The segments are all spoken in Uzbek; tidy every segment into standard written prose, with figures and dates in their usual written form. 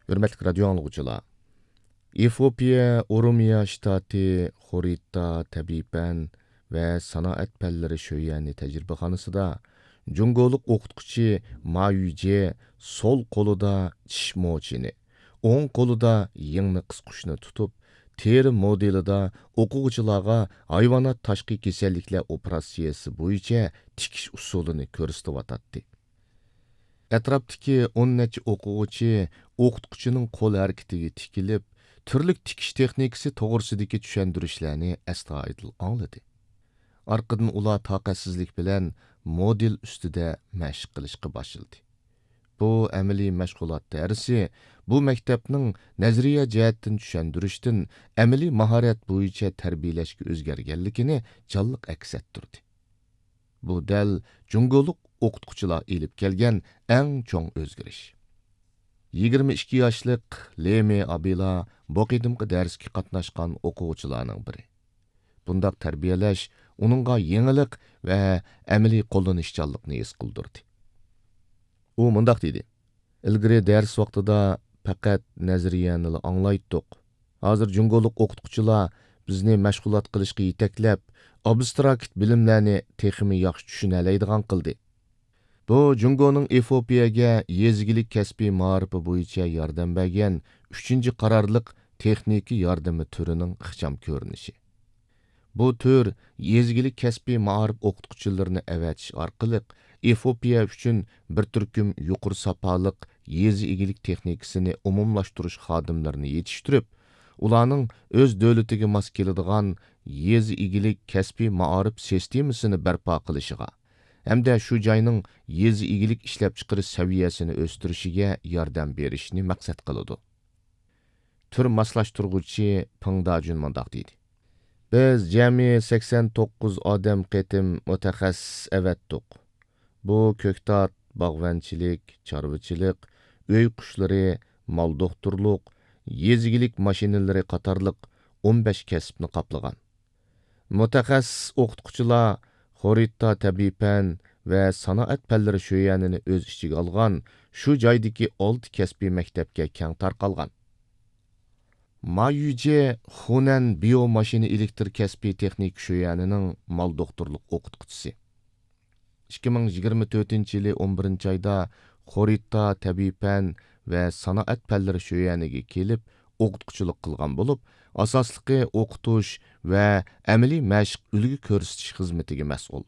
Hürmetli radyo anlıqçılar. Efiopiya, Oromiya ştati, Xorita, Tabipen ve Sanaat Pelleri Şöyeni tecrübehanısıda Cungoluk okutkuchi Ma Yüce sol kolida tish mochini, o'ng qo'lida yengni qisqushni tutib, teri modelida o'quvchilarga hayvonot tashqi kasalliklar operatsiyasi bo'yicha tikish usulini ko'rsatyotdi. Atrofdagi 10 necha o'quvchi o'qituvchining qo'l harakatiga tikilib, turli tikish texnikasi to'g'risidagi tushuntirishlarni astoydil angladi. Arqadan ular taqatsizlik bilan model ustida mashq qilishga boshladi. Bu amaliy mashg'ulot darsi bu maktabning nazariya jihatdan tushuntirishdan amaliy mahorat bo'yicha tarbiyalashga o'zgarganligini jonliq aks ettirdi. Bu dal jungoluk o'qituvchilar elib kelgan eng cho'ng o'zgarish. 22 yoshlik Leme Abila bu qidimqi darsga qatnashgan o'quvchilarning biri. Bundaq tarbiyalash uningga yengillik va amaliy qo'llanishchanlikni his qildirdi. U mundaq dedi: "Ilgari dars vaqtida faqat nazariyani anglaytdik. Hozir jungoluk o'qituvchilar bizni mashg'ulot qilishga yetaklab, abstrakt bilimlarni texmi yaxshi tushunaladigan qildi. Bu Jungoning Efiopiyaga yezgilik kasbiy ma'rifi bo'yicha yordam bergan 3-chi qarorliq texniki yordami turining ixcham ko'rinishi. Bu tür yezgilik kasbiy ma'rif o'qituvchilarini avatish orqali Efiopiya uchun bir turkum yuqori safoliq yezi egilik texnikasini umumlashtirish xodimlarini yetishtirib, ularning o'z davlatiga mos keladigan yezi egilik kasbiy ma'rif sistemasini barpo qilishiga hamda shu joyning yezi egilik ishlab chiqarish saviyasini o'stirishiga yordam berishni maqsad qiladi. Tür moslashtiruvchi Pingdajun mundaq deydi: "Biz jami 89 odam qatim mutaxassis avatdiq. Bu ko'ktat, bog'vanchilik, chorvachilik, uy qushlari, mol doktorluq, yezigilik mashinalari qatorliq 15 kasbni qoplagan. Mutaxassis o'qituvchilar Xorita tabipan va sanoat fanlari sho'yanini o'z ichiga olgan shu joydagi 6 kasbiy maktabga keng tarqalgan. Ma Yüce Hunan biomashina elektr kasbiy texnik sho'yanining mol doktorluq o'qituvchisi. 2024-yili 11-oyda Xorita tabipan va sanoat fanlari sho'yaniga kelib o'qituvchilik qilgan bo'lib, asosliqi o'qitish va amaliy mashq ulgu ko'rsatish xizmatiga mas'ul.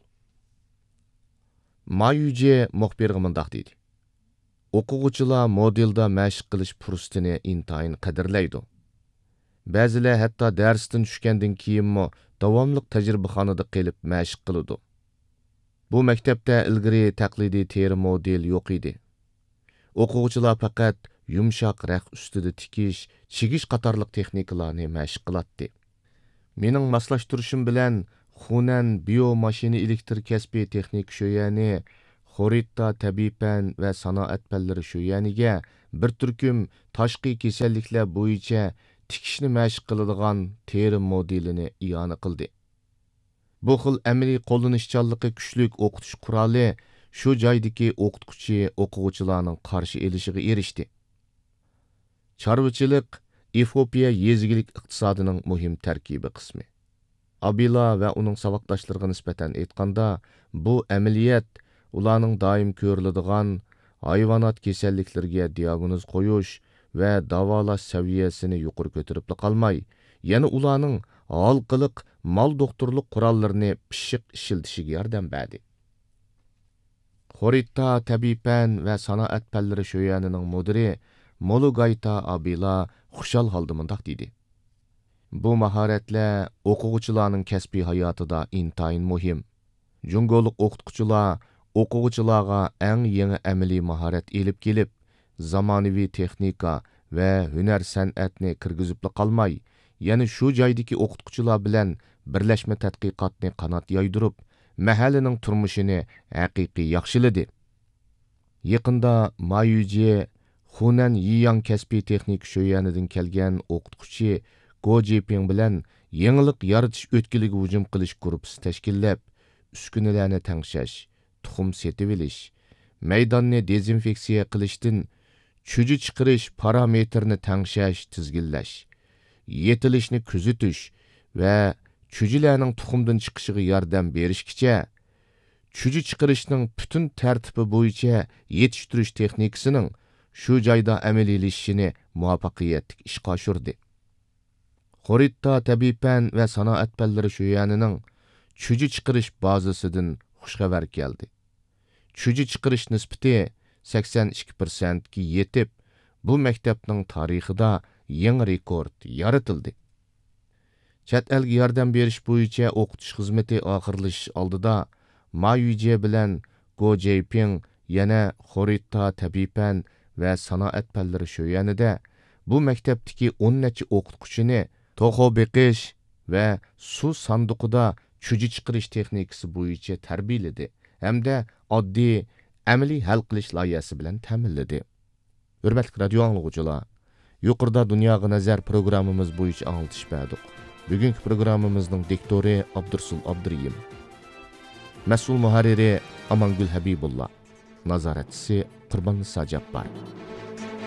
Ma Yüce muxbirga mundaq deydi: "O'quvchilar modelda mashq qilish fursatini intayin qadrlaydi. Ba'zilar hatto darsdan tushgandan keyinmi davomli tajribaxonada qilib mashq qiladi. Bu maktabda ilgari taqlidiy teri model yo'q edi. O'quvchilar faqat yumshoq raq ustida tikish, chigish qatorliq texnikalarni mashq qiladi. Mening moslashtirishim bilan Hunan biomashina elektr kasbiy texnik sho'yani, Xorita tabipan va sanoat fanlari sho'yaniga bir turkum tashqi kasalliklar bo'yicha tikishni mashq qiladigan teri modelini iyona qildi. Bu xil amaliy qo'llanishchanligi kuchlik o'qitish quroli shu joydagi o'qituvchi o'quvchilarning qarshi elishiga erishdi. Chorvachilik Efiopiya yezigilik iqtisodining muhim tarkibi qismi. Abila va uning saboqdoshlariga nisbatan aytganda, bu amaliyat ularning doim ko'riladigan hayvonot kasalliklariga diagnoz qo'yish va davolash saviyasini yuqori ko'tarib qolmay, yana ularning halqiliq mol doktorlik qurollarini pishiq ishlatishiga yordam berdi. Xorita tabipan va sanoat fanlari sho'yanining mudiri Molugayta Abila xushal holda mundaq dedi: "Bu mahoratlar o'quvchilarning kasbiy hayotida intayin muhim. Jungoluk o'qituvchilar o'quvchilarga eng yangi amaliy mahorat elib kelib, zamonaviy texnika va hunar san'atni kirgizib qolmay, yana shu joydagi o'qituvchilar bilan birlashma tadqiqotni qanot yoydirib, mahallaning turmushini haqiqiy yaxshiladi." Yaqinda Ma Yüce Hunan Yiyang kasbiy texnik sho'yanidan kelgan o'qituvchi Go Jiping bilan yangilik yaratish o'tkiliga hujum qilish guruhi tashkillab, uskunalarni tangshash, tuxum setib olish, maydonni dezinfeksiya qilishdan çücü chiqarish parametrini tengshash, tizginlash, yetilishni kuzatish va çücülərning tuxumdan chiqishiga yordam berishgacha çücü chiqarishning butun tartibi bo'yicha yetishtirish texnikasining shu joyda amaliylashishini muvaffaqiyatli ishga oshirdi. Xorita tabiiy fan va sanoat fanlari sho'yanining çücü chiqarish bazasidan xushxabar keldi. Çücü chiqarish nisbati 82%ga yetib, bu maktabning tarixida yangi rekord yaratildi. Chet elga yordam berish bo'yicha o'qitish xizmati oxirlashish oldida Ma Yujie bilan Go Jeiping yana Xorita tabiiy fan va sanoat fanlari sho'yanida bu maktabdagi 10 necha o'qituvchini to'g'o beqish va suv sanduqida çücü chiqarish texnikasi bo'yicha tarbiyaladi hamda oddiy amaliy hal qilish loyihasi bilan ta'minladi. Hurmatli radio anglovchilar, yuqorida Dunyoga nazar programmamiz bo'yicha anglitish berdik. Bugungi programmamizning diktori Abdursul Abduriyim, mas'ul muharriri Amangul Habibullah, nazoratchisi Qurbon Nisa Jabbar.